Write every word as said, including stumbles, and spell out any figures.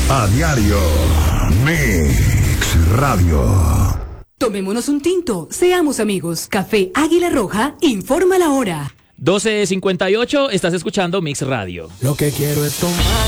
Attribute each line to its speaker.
Speaker 1: A diario. Mix Radio.
Speaker 2: Tomémonos un tinto, seamos amigos. Café Águila Roja, informa la hora.
Speaker 3: doce cincuenta y ocho, estás escuchando Mix Radio.
Speaker 4: Lo que quiero es tomar.